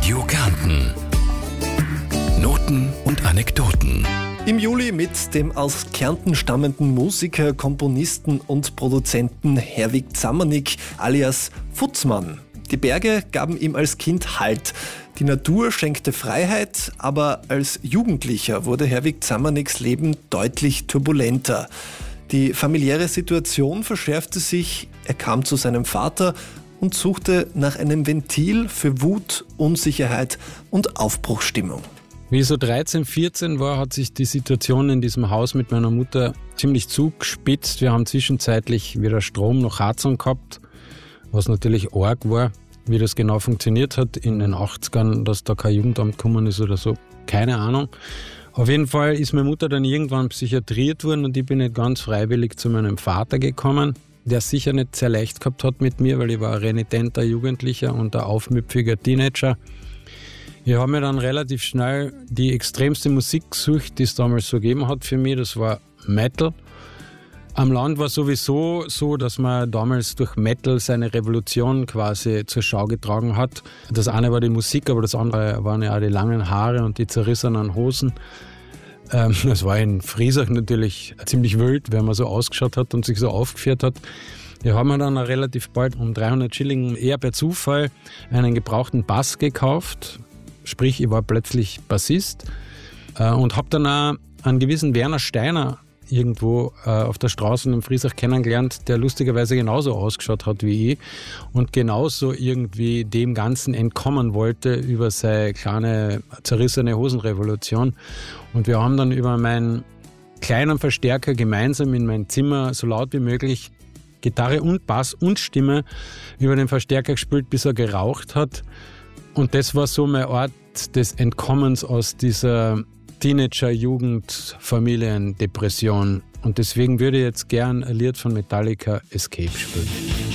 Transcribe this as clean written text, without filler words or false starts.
Radio Kärnten. Noten und Anekdoten. Im Juli mit dem aus Kärnten stammenden Musiker, Komponisten und Produzenten Herwig Zammernig alias Futzmann. Die Berge gaben ihm als Kind Halt. Die Natur schenkte Freiheit, aber als Jugendlicher wurde Herwig Zammernigs Leben deutlich turbulenter. Die familiäre Situation verschärfte sich, er kam zu seinem Vater und suchte nach einem Ventil für Wut, Unsicherheit und Aufbruchsstimmung. Wie ich so 13, 14 war, hat sich die Situation in diesem Haus mit meiner Mutter ziemlich zugespitzt. Wir haben zwischenzeitlich weder Strom noch Heizung gehabt, was natürlich arg war. Wie das genau funktioniert hat in den 80ern, dass da kein Jugendamt gekommen ist oder so, keine Ahnung. Auf jeden Fall ist meine Mutter dann irgendwann psychiatriert worden und ich bin nicht ganz freiwillig zu meinem Vater gekommen, der es sicher nicht sehr leicht gehabt hat mit mir, weil ich war ein renitenter Jugendlicher und ein aufmüpfiger Teenager. Ich habe mir dann relativ schnell die extremste Musik gesucht, die es damals so gegeben hat für mich, das war Metal. Am Land war sowieso so, dass man damals durch Metal seine Revolution quasi zur Schau getragen hat. Das eine war die Musik, aber das andere waren ja auch die langen Haare und die zerrissenen Hosen. Das war in Friesach natürlich ziemlich wild, wenn man so ausgeschaut hat und sich so aufgeführt hat. Ich habe mir dann relativ bald um 300 Schilling eher per Zufall einen gebrauchten Bass gekauft. Sprich, ich war plötzlich Bassist und habe dann auch einen gewissen Werner Steiner irgendwo auf der Straße in Friesach kennengelernt, der lustigerweise genauso ausgeschaut hat wie ich und genauso irgendwie dem Ganzen entkommen wollte über seine kleine zerrissene Hosenrevolution. Und wir haben dann über meinen kleinen Verstärker gemeinsam in mein Zimmer so laut wie möglich Gitarre und Bass und Stimme über den Verstärker gespielt, bis er geraucht hat. Und das war so mein Ort des Entkommens aus dieser Teenager-Jugend-Familiendepression. Und deswegen würde ich jetzt gern ein Lied von Metallica, Escape, spielen.